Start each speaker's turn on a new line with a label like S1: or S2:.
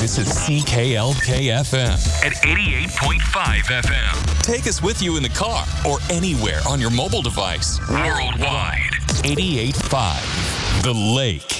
S1: This is CKLK-FM at 88.5 FM. Take us with you in the car or anywhere on your mobile device. Worldwide. 88.5 The Lake.